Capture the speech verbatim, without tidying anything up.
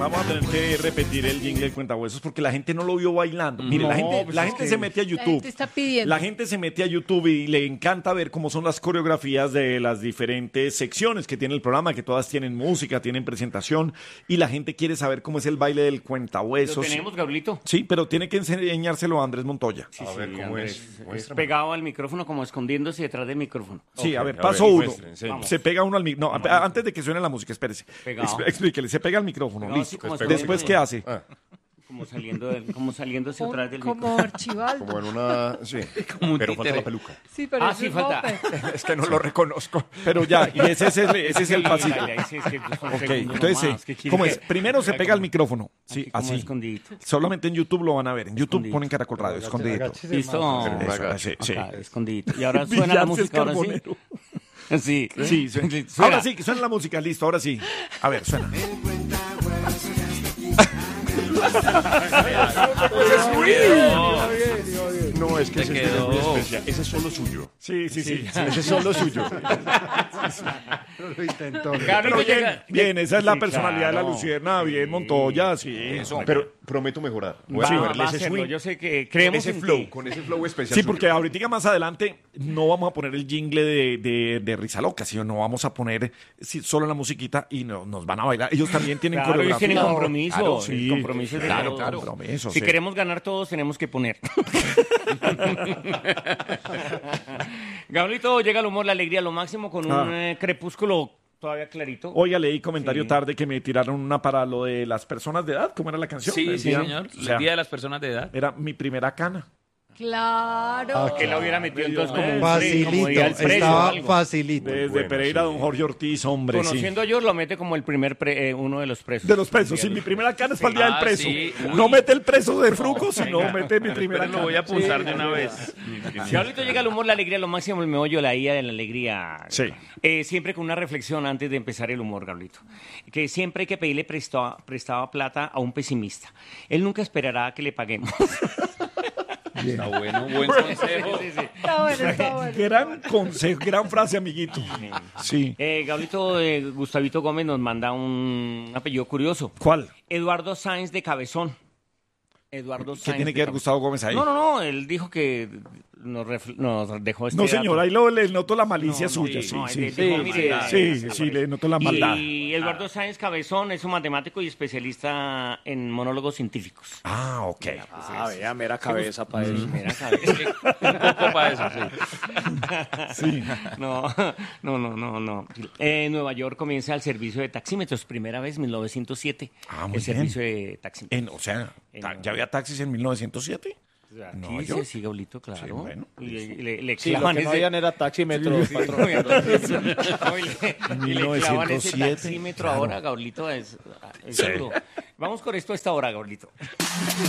Vamos a tener que repetir el jingle del cuentahuesos porque la gente no lo vio bailando. Mire, No, la gente, pues la es gente que se mete a La YouTube. gente está pidiendo. La gente se mete a YouTube y le encanta ver cómo son las coreografías de las diferentes secciones que tiene el programa, que todas tienen música, tienen presentación, y la gente quiere saber cómo es el baile del Lo cuentahuesos. tenemos, Gabrielito. Sí, pero tiene que enseñárselo a Andrés Montoya. Sí, A ver, sí, ¿cómo Andrés, es? es Muéstrame. pegado al micrófono, como escondiéndose detrás del micrófono. Sí, a Ok, ver, a paso ver, uno. muestre, enseñe. Se pega uno al micrófono. No, a- antes de que suene la música, espérese. Pegado. Ex- Explíquele, se pega al micrófono. Pegado, Listo. sí, como Después, escondiéndose. ¿qué hace? Ah, Como saliendo, del- como saliéndose Como, atrás del como micrófono. Archibaldo. como en una... Sí, Como un pero falta títere. la peluca. Sí, pero Ah, eso sí, es falta. Moped. Es que no lo reconozco. Pero ya, y ese, ese es el, ese es el pasito. Baila, ahí sí, es que son Ok, segundos entonces, nomás, sí. ¿qué quiere ¿Cómo que- es? Primero se pega al micrófono. Sí, Aquí como así. escondidito. Solamente en YouTube lo van a ver. En YouTube Escondido. ponen Caracol Radio, escondidito. Listo. Pero Eso, agacho. sí, sí. Acá, escondidito. Y ahora suena la Villarse es música, ahora sí. carbonero. Sí. Sí, suena. Suena. Ahora sí, que suena la música, listo, ahora sí. A ver, suena. No, es que Te ese quedó. es muy especial. Ese es solo suyo. Sí, sí, sí. Ese es solo suyo. Lo intentó. Claro, Pero que bien, llega- bien, esa es la Sí, personalidad de la claro. Luciérnaga, bien, Montoya, sí. Pero prometo mejorar. Voy a Va, moverle va a ese hacerlo. swing. Yo sé que Con creemos ese en flow, ti. con ese flow especial. Sí, suyo. porque ahorita más adelante no vamos a poner el jingle de, de, de Risa Loca, sino no vamos a poner sí, solo la musiquita y no, nos van a bailar. Ellos también tienen Claro, ellos coreografía. tienen compromiso. Claro, sí. El compromiso es de Claro, todos. claro. Compromiso, Si sí. queremos ganar todos, tenemos que poner. Gabrielito, llega el humor, la alegría, lo máximo con un Ah. eh, crepúsculo todavía clarito. Oiga, leí comentario Sí. tarde que me tiraron una para lo de las personas de edad. ¿Cómo era la canción? Sí, El sí, día- señor. o sea, El día de las personas de edad. era mi primera cana. Claro. Que la hubiera metido entonces como un pre- como Facilito, día al preso o estaba algo. facilito. Desde bueno, Pereira, sí. don Jorge Ortiz, hombre, sí. Conociendo a George, lo mete como el primer pre- eh, uno de los presos. De los presos, sí, mi primera cana es para el día del Ah, preso. sí. Uy. No mete el preso de Fruco, sino mete mi primera Pero cana. lo voy a apuntar de una vez. Gabrielito, llega el humor, la alegría, lo máximo, el meollo, la ida de la alegría. Sí. Eh, siempre con una reflexión antes de empezar el humor, Gabrielito. Que siempre hay que pedirle prestado, prestado plata a un pesimista. Él nunca esperará a que le paguemos. Está bueno, buen consejo. Sí, sí. Está bueno, está bueno. Gran consejo, gran frase, amiguito. Sí. Eh, Gabrielito, eh, Gustavito Gómez nos manda un apellido curioso. ¿Cuál? Eduardo Sáenz de Cabezón. Eduardo ¿Qué Sáenz tiene de que ver Cabezón. Gustavo Gómez ahí? No, no, no, él dijo que nos, ref- nos dejó este No, señor, dato. ahí lo, le noto la malicia No, no, suya, sí, sí, no, sí. él dijo, mire, Sí, sí, sí, le noto la maldad. Y Eduardo Sáenz Cabezón es un matemático y especialista en monólogos científicos. Ah, ok. Ah, vea, mera cabeza para eso. Mira, cabeza. Un poco para eso, sí. Sí. No, no, no, no, no. En Nueva York comienza el servicio de taxímetros, primera vez, mil novecientos siete. Ah, muy el bien. servicio de taxímetros. En, o sea, En- ta- ¿ya había taxis en mil novecientos siete? Aquí Nueva sí, York. sí, Gaulito, claro. Sí, bueno. y le, le, le Sí, lo clavan que no ese- habían era taxímetros, patrón. No, y le, y le clavan ese mil novecientos siete, taxímetro claro. ahora, Gaulito. Es, es Sí. duro. Vamos con esto a esta hora, Gaulito.